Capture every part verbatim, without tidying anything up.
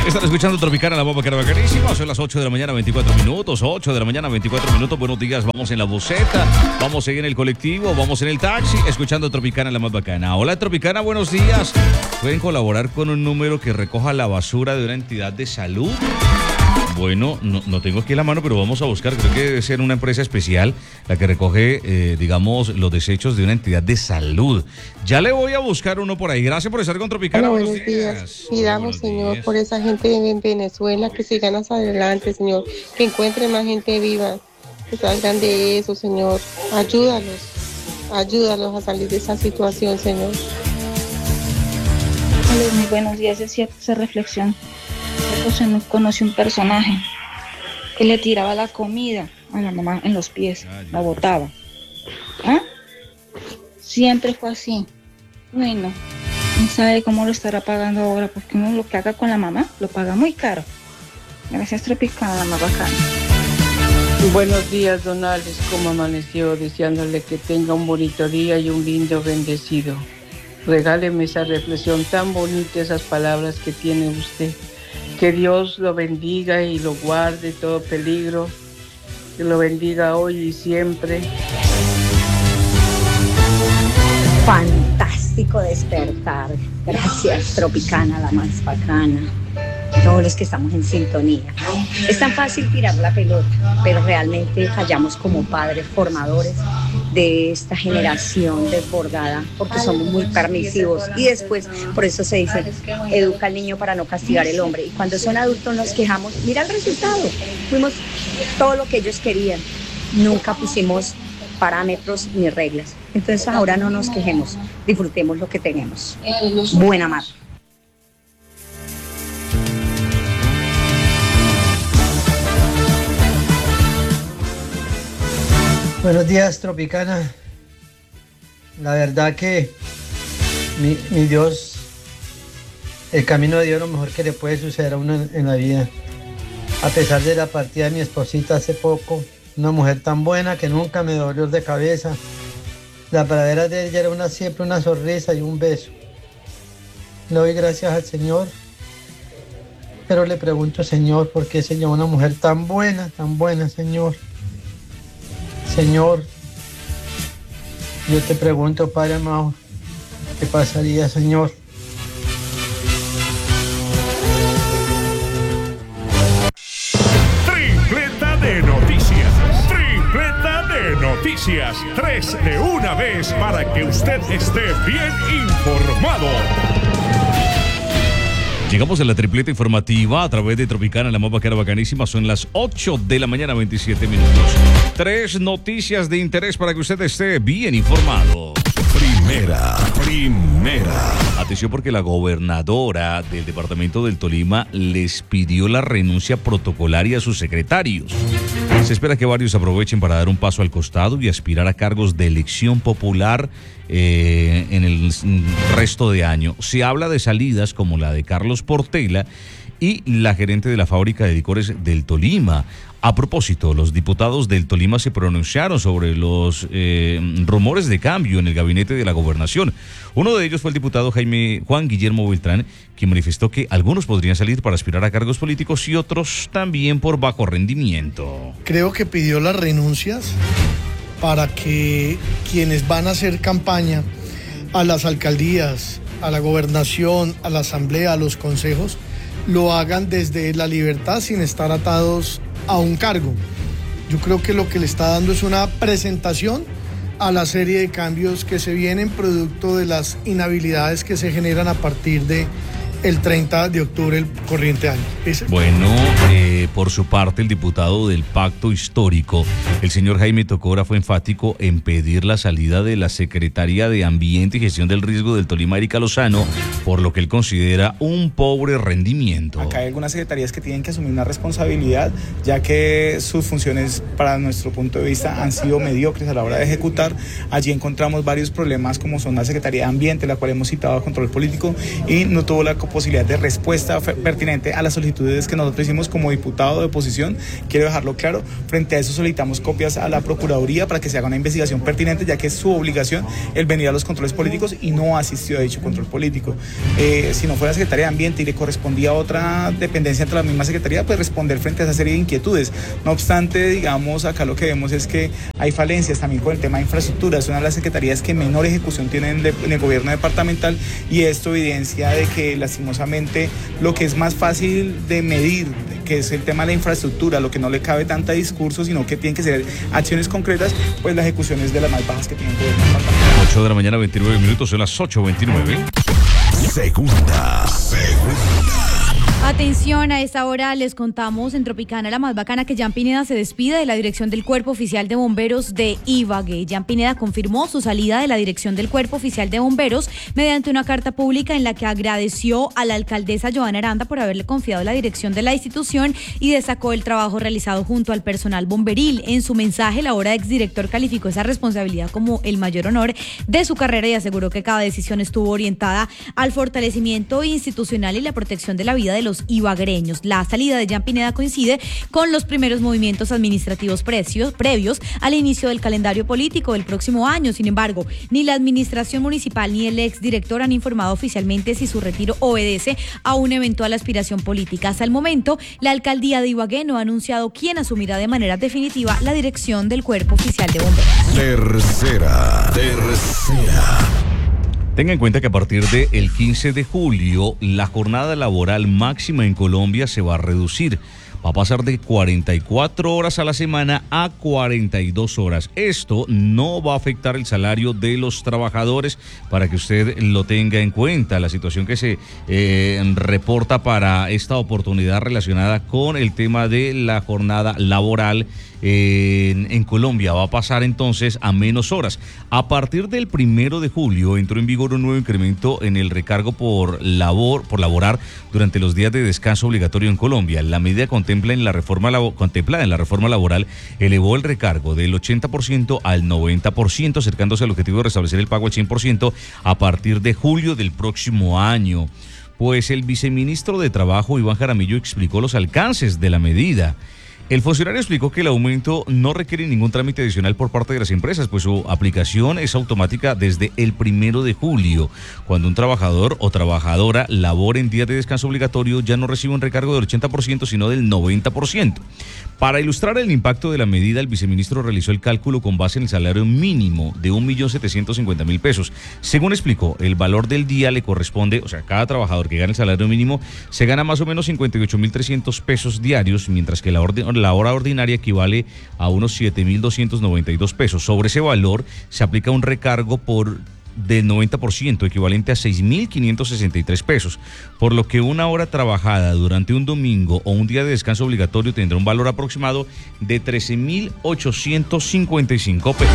Están escuchando Tropicana, la bomba que era bacanísima. Son las ocho de la mañana, veinticuatro minutos. ocho de la mañana, veinticuatro minutos. Buenos días, vamos en la buseta, vamos en el colectivo, vamos en el taxi, escuchando Tropicana, la más bacana. Hola Tropicana, buenos días. ¿Pueden colaborar con un número que recoja la basura de una entidad de salud? Bueno, no, no tengo aquí la mano, pero vamos a buscar. Creo que debe ser una empresa especial la que recoge, eh, digamos, los desechos de una entidad de salud. Ya le voy a buscar uno por ahí. Gracias por estar con Tropicana. Hola, buenos, buenos días. días. Pidamos, Señor, días. por esa gente en Venezuela que sigan hacia adelante, Señor. Que encuentren más gente viva. Que salgan de eso, Señor. Ayúdalos. Ayúdalos a salir de esa situación, Señor. Hola, muy buenos días. Es cierto esa reflexión. Yo conocí un personaje que le tiraba la comida a la mamá en los pies, la botaba. ¿Ah? Siempre fue así. Bueno, no sabe cómo lo estará pagando ahora, porque uno lo que haga con la mamá lo paga muy caro. Gracias, Tropicana, más bacana. Buenos días, don Alex, ¿cómo amaneció? Deseándole que tenga un bonito día y un lindo bendecido. Regáleme esa reflexión tan bonita, esas palabras que tiene usted. Que Dios lo bendiga y lo guarde de todo peligro. Que lo bendiga hoy y siempre. Fantástico despertar. Gracias, Tropicana, la más bacana. Todos los que estamos en sintonía. Es tan fácil tirar la pelota, pero realmente fallamos como padres formadores de esta generación desbordada, porque somos muy permisivos y después, por eso se dice, educa al niño para no castigar al hombre. Y cuando son adultos nos quejamos, mira el resultado, fuimos todo lo que ellos querían, nunca pusimos parámetros ni reglas. Entonces ahora no nos quejemos, disfrutemos lo que tenemos. Buena mar. Buenos días, Tropicana. La verdad que mi, mi Dios, el camino de Dios es lo mejor que le puede suceder a uno en, en la vida. A pesar de la partida de mi esposita hace poco, una mujer tan buena que nunca me dio dolor de cabeza. La pradera de ella era una, siempre una sonrisa y un beso. Le doy gracias al Señor, pero le pregunto, Señor, ¿por qué, Señor, una mujer tan buena, tan buena, Señor? Señor, yo te pregunto, Padre amado, ¿qué pasaría, Señor? Tripleta de noticias, tripleta de noticias, tres de una vez para que usted esté bien informado. Llegamos a la tripleta informativa a través de Tropicana, la más bacana bacanísima. Son las ocho de la mañana, veintisiete minutos. Tres noticias de interés para que usted esté bien informado. Primera, primera. Atención, porque la gobernadora del departamento del Tolima les pidió la renuncia protocolaria a sus secretarios. Se espera que varios aprovechen para dar un paso al costado y aspirar a cargos de elección popular eh, en el resto de año. Se habla de salidas como la de Carlos Portela y la gerente de la fábrica de licores del Tolima. A propósito, los diputados del Tolima se pronunciaron sobre los eh, rumores de cambio en el gabinete de la gobernación. Uno de ellos fue el diputado Jaime Juan Guillermo Beltrán, quien manifestó que algunos podrían salir para aspirar a cargos políticos y otros también por bajo rendimiento. Creo que pidió las renuncias para que quienes van a hacer campaña a las alcaldías, a la gobernación, a la asamblea, a los consejos, lo hagan desde la libertad sin estar atados a un cargo. Yo creo que lo que le está dando es una presentación a la serie de cambios que se vienen producto de las inhabilidades que se generan a partir de el treinta de octubre del corriente año. ¿Ese? Bueno, eh, por su parte, el diputado del Pacto Histórico, el señor Jaime Tocora, fue enfático en pedir la salida de la Secretaría de Ambiente y Gestión del Riesgo del Tolima, Erika Lozano, por lo que él considera un pobre rendimiento. Acá hay algunas secretarías que tienen que asumir una responsabilidad, ya que sus funciones, para nuestro punto de vista, han sido mediocres a la hora de ejecutar. Allí encontramos varios problemas, como son la Secretaría de Ambiente, la cual hemos citado a control político, y no tuvo la posibilidad de respuesta pertinente a las solicitudes que nosotros hicimos como diputado de oposición. Quiero dejarlo claro, frente a eso solicitamos copias a la Procuraduría para que se haga una investigación pertinente, ya que es su obligación el venir a los controles políticos y no asistió a dicho control político. Eh, si no fuera Secretaría de Ambiente y le correspondía a otra dependencia entre la misma Secretaría, pues responder frente a esa serie de inquietudes. No obstante, digamos, acá lo que vemos es que hay falencias también con el tema de infraestructura. Es una de las secretarías que menor ejecución tienen en el gobierno departamental, y esto evidencia de que lastimosamente lo que es más fácil de medir, que es el tema de la infraestructura, lo que no le cabe tanta discurso, sino que tienen que ser acciones concretas, pues la ejecución es de las más bajas que tienen el gobierno departamental. ocho de la mañana, veintinueve minutos, son las ocho veintinueve. Segunda, segunda. Atención, a esta hora les contamos en Tropicana la más bacana que Jan Pineda se despide de la dirección del Cuerpo Oficial de Bomberos de Ibagué. Jan Pineda confirmó su salida de la dirección del Cuerpo Oficial de Bomberos mediante una carta pública en la que agradeció a la alcaldesa Joana Aranda por haberle confiado la dirección de la institución y destacó el trabajo realizado junto al personal bomberil. En su mensaje, el ahora exdirector calificó esa responsabilidad como el mayor honor de su carrera y aseguró que cada decisión estuvo orientada al fortalecimiento institucional y la protección de la vida de los ibagreños. La salida de Jan Pineda coincide con los primeros movimientos administrativos precios, previos al inicio del calendario político del próximo año. Sin embargo, ni la administración municipal ni el exdirector han informado oficialmente si su retiro obedece a una eventual aspiración política. Hasta el momento, la alcaldía de Ibagué no ha anunciado quién asumirá de manera definitiva la dirección del Cuerpo Oficial de Bomberos. Tercera, tercera. Tenga en cuenta que a partir del quince de julio, la jornada laboral máxima en Colombia se va a reducir. Va a pasar de cuarenta y cuatro horas a la semana a cuarenta y dos horas. Esto no va a afectar el salario de los trabajadores, para que usted lo tenga en cuenta. La situación que se eh, reporta para esta oportunidad relacionada con el tema de la jornada laboral En, en Colombia va a pasar entonces a menos horas. A partir del primero de julio entró en vigor un nuevo incremento en el recargo por labor, por laborar durante los días de descanso obligatorio en Colombia. La medida contempla en la reforma labo, contemplada en la reforma laboral elevó el recargo del ochenta por ciento al noventa por ciento, acercándose al objetivo de restablecer el pago al cien por ciento a partir de julio del próximo año. Pues el viceministro de Trabajo, Iván Jaramillo, explicó los alcances de la medida. El funcionario explicó que el aumento no requiere ningún trámite adicional por parte de las empresas, pues su aplicación es automática desde el primero de julio. Cuando un trabajador o trabajadora labora en días de descanso obligatorio, ya no recibe un recargo del ochenta por ciento, sino del noventa por ciento. Para ilustrar el impacto de la medida, el viceministro realizó el cálculo con base en el salario mínimo de un millón setecientos cincuenta mil pesos. Según explicó, el valor del día le corresponde, o sea, cada trabajador que gana el salario mínimo se gana más o menos cincuenta y ocho mil trescientos pesos diarios, mientras que la orden La hora ordinaria equivale a unos siete mil doscientos noventa y dos pesos. Sobre ese valor se aplica un recargo por del noventa por ciento, equivalente a seis mil quinientos sesenta y tres pesos, por lo que una hora trabajada durante un domingo o un día de descanso obligatorio tendrá un valor aproximado de trece mil ochocientos cincuenta y cinco pesos.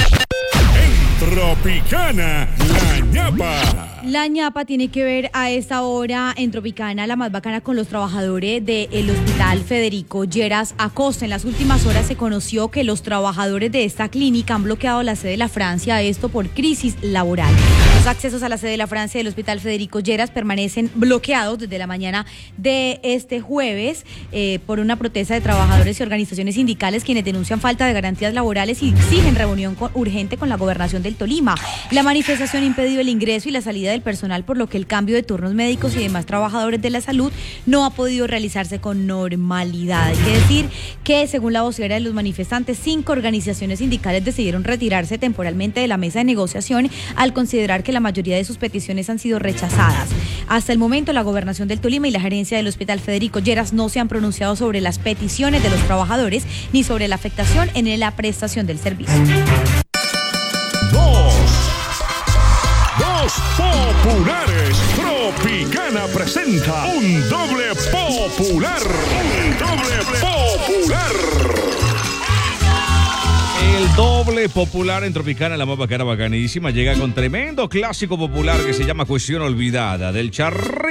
Tropicana, la ñapa. La ñapa tiene que ver a esta hora en Tropicana, la más bacana, con los trabajadores del Hospital Federico Lleras Acosta. En las últimas horas se conoció que los trabajadores de esta clínica han bloqueado la sede de la Francia, esto por crisis laboral. Los accesos a la sede de la Francia del Hospital Federico Lleras permanecen bloqueados desde la mañana de este jueves eh, por una protesta de trabajadores y organizaciones sindicales, quienes denuncian falta de garantías laborales y exigen reunión con, urgente con la gobernación del Tolima. La manifestación ha impedido el ingreso y la salida del personal, por lo que el cambio de turnos médicos y demás trabajadores de la salud no ha podido realizarse con normalidad. Hay que decir que, según la vocera de los manifestantes, cinco organizaciones sindicales decidieron retirarse temporalmente de la mesa de negociación al considerar que la mayoría de sus peticiones han sido rechazadas. Hasta el momento, la gobernación del Tolima y la gerencia del Hospital Federico Lleras no se han pronunciado sobre las peticiones de los trabajadores ni sobre la afectación en la prestación del servicio. Dos. Dos populares. Tropicana presenta un doble popular. Un doble popular. El doble popular en Tropicana, la más bacana, bacanísima, llega con tremendo clásico popular que se llama Cuestión Olvidada, del Charri.